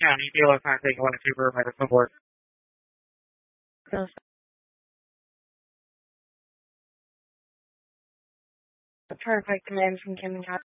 Yeah, you feel it's not taking one super medicine board. I'm trying to fight the man from Kim and Kat.